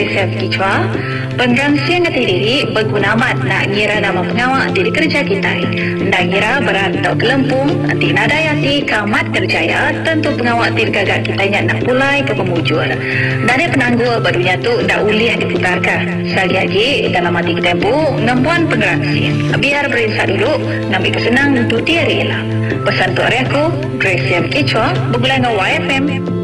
Grace Kichwa. Pengrangsian ngerti diri berguna amat nak ngira nama pengawal diri kerja kita. Nak ngira berantau ke Lempung, nanti nadayati kamat kerjaya, tentu pengawal diri gagak kita nak pulai ke pemujur. Dari penanggul barunya tu dah uli yang diputarkan. Sekali lagi dalam hati kita bu, ngempuan pengrangsian. Biar berinsak dulu, nampi kesenang untuk dia rela. Pesan tu hari aku, Grace Kichwa, berbulan dengan YFM.